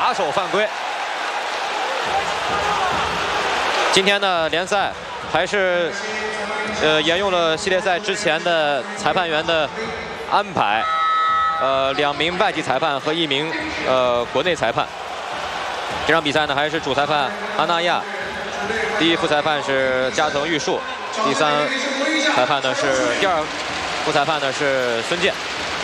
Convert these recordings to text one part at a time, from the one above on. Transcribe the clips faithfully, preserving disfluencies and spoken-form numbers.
打手犯规。今天的联赛还是呃沿用了系列赛之前的裁判员的安排，呃两名外籍裁判和一名呃国内裁判。这场比赛呢还是主裁判阿纳亚，第一副裁判是加藤玉树，第三裁判呢是第二副裁判呢是孙健。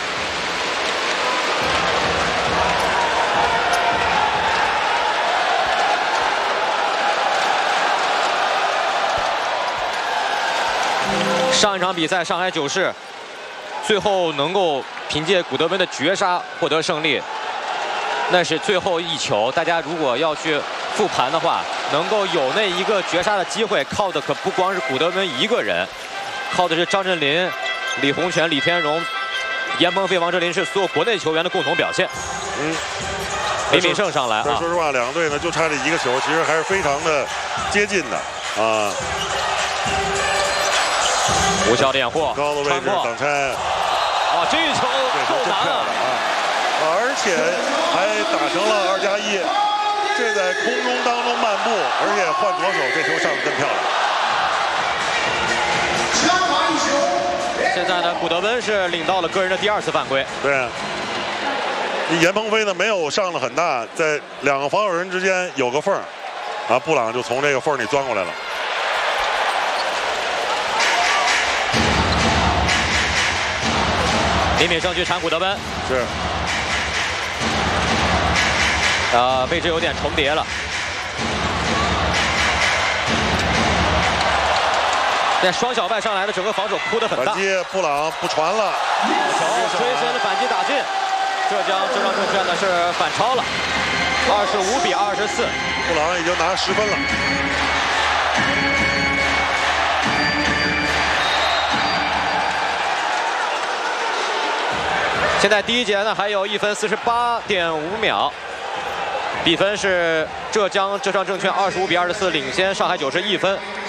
上一场比赛，上海九世最后能够凭借古德温的绝杀获得胜利，那是最后一球。大家如果要去复盘的话，能够有那一个绝杀的机会，靠的可不光是古德温一个人，靠的是张镇麟、李洪权、李天荣、严鹏飞、王哲林是所有国内球员的共同表现。嗯，李敏胜上来啊。 说实话，两个队呢就差这一个球，其实还是非常的接近的啊。 无效的掩护， 高的位置挡拆， 哇，这一球够难啊！ 啊，而且还打成了二加一，这在空中当中漫步，而且换左手，这球上的更漂亮。现在呢，古德温是领到了个人的第二次犯规。 对，严鹏飞呢没有上的很大，在两个防守人之间有个缝儿，啊，布朗就从这个缝里钻过来了。 李敏胜去铲古德温， 是， 呃，位置有点重叠了。这双小外上来的整个防守扑得很大。 反击，布朗不传了， 球追身的反击打进，浙江浙江证券呢是反超了，二十五比二十四， 布朗已经拿十分了。 现在第一节呢还有一分四十八点五秒，比分是浙江浙商证券二十五比二十四领先上海九世一分。